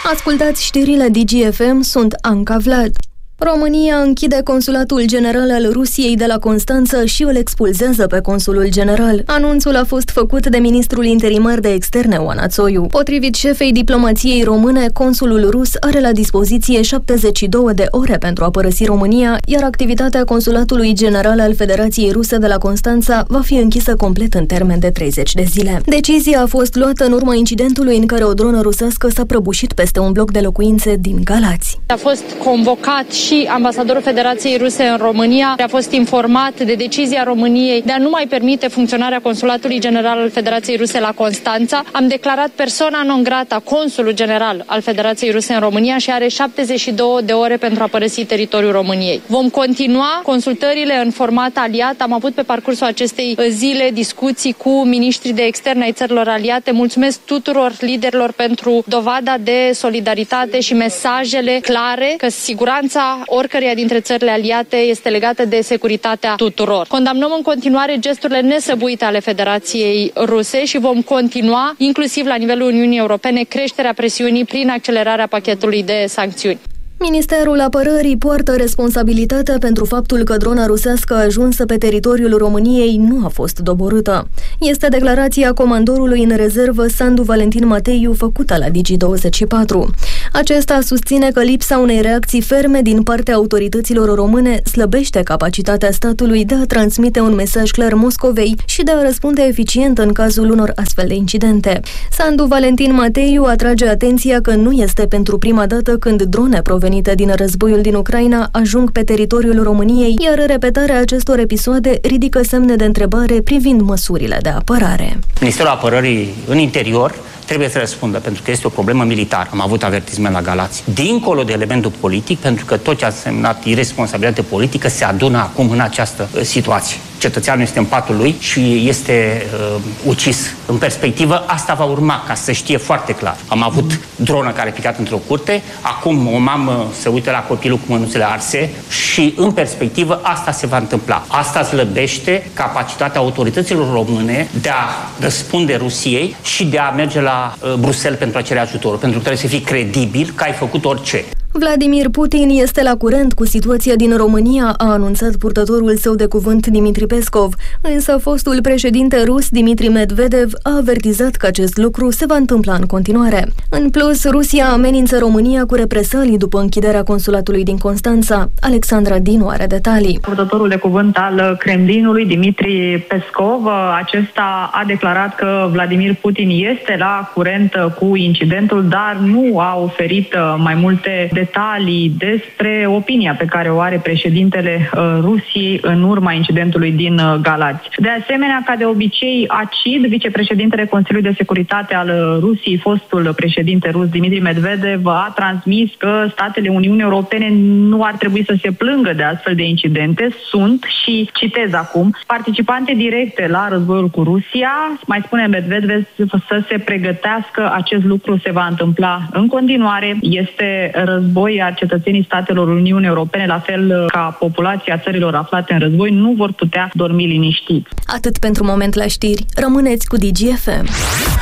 Ascultați știrile DGFM, sunt Anca Vlad. România închide consulatul general al Rusiei de la Constanța și îl expulzează pe consulul general. Anunțul a fost făcut de ministrul interimar de externe, Oana Țoiu. Potrivit șefei diplomației române, consulul rus are la dispoziție 72 de ore pentru a părăsi România, iar activitatea consulatului general al Federației Ruse de la Constanța va fi închisă complet în termen de 30 de zile. Decizia a fost luată în urma incidentului în care o dronă rusească s-a prăbușit peste un bloc de locuințe din Galați. A fost convocat și ambasadorul Federației Ruse în România, a fost informat de decizia României de a nu mai permite funcționarea consulatului general al Federației Ruse la Constanța. Am declarat persona non grata consulul general al Federației Ruse în România și are 72 de ore pentru a părăsi teritoriul României. Vom continua consultările în format aliat. Am avut pe parcursul acestei zile discuții cu miniștrii de externe ai țărilor aliate. Mulțumesc tuturor liderilor pentru dovada de solidaritate și mesajele clare că siguranța oricăreia dintre țările aliate este legată de securitatea tuturor. Condamnăm în continuare gesturile nesăbuite ale Federației Ruse și vom continua, inclusiv la nivelul Uniunii Europene, creșterea presiunii prin accelerarea pachetului de sancțiuni. Ministerul Apărării poartă responsabilitatea pentru faptul că drona rusească ajunsă pe teritoriul României nu a fost doborâtă. Este declarația comandorului în rezervă Sandu Valentin Mateiu făcută la Digi24. Acesta susține că lipsa unei reacții ferme din partea autorităților române slăbește capacitatea statului de a transmite un mesaj clar Moscovei și de a răspunde eficient în cazul unor astfel de incidente. Sandu Valentin Mateiu atrage atenția că nu este pentru prima dată când drone provenite din războiul din Ucraina ajung pe teritoriul României, iar repetarea acestor episoade ridică semne de întrebare privind măsurile de apărare. Ministerul Apărării în interior trebuie să răspundă, pentru că este o problemă militară. Am avut avertisment la Galați. Dincolo de elementul politic, pentru că tot ce a semnat irresponsabilitate politică se adună acum în această situație. Cetățeanul este în patul lui și este ucis. În perspectivă, asta va urma, ca să știe foarte clar. Am avut dronă care a picat într-o curte, acum o mamă se uită la copilul cu mânuțele arse și, în perspectivă, asta se va întâmpla. Asta slăbește capacitatea autorităților române de a răspunde Rusiei și de a merge la Bruxelles pentru a cere ajutor, pentru că trebuie să fii credibil că ai făcut orice. Vladimir Putin este la curent cu situația din România, a anunțat purtătorul său de cuvânt Dimitri Peskov, însă fostul președinte rus Dmitri Medvedev a avertizat că acest lucru se va întâmpla în continuare. În plus, Rusia amenință România cu represalii după închiderea consulatului din Constanța. Alexandra Dinu are detalii. Purtătorul de cuvânt al Kremlinului, Dimitri Peskov, acesta a declarat că Vladimir Putin este la curent cu incidentul, dar nu a oferit mai multe detalii despre opinia pe care o are președintele Rusiei în urma incidentului din Galați. De asemenea, ca de obicei, acid, vicepreședintele Consiliului de Securitate al Rusiei, fostul președinte rus Dmitri Medvedev, a transmis că statele Uniunii Europene nu ar trebui să se plângă de astfel de incidente. Sunt, și citez acum, participante directe la războiul cu Rusia. Mai spune Medvedev să se pregătească, acest lucru se va întâmpla în continuare. Este război, iar cetățenii statelor Uniunii Europene, la fel ca populația țărilor aflate în război, nu vor putea dormi liniștiți. Atât pentru moment la știri. Rămâneți cu DGFM.